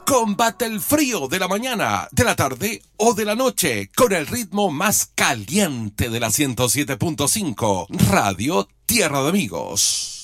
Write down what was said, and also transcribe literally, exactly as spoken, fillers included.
Combate el frío de la mañana, de la tarde o de la noche con el ritmo más caliente de la ciento siete punto cinco Radio Tierra de Amigos.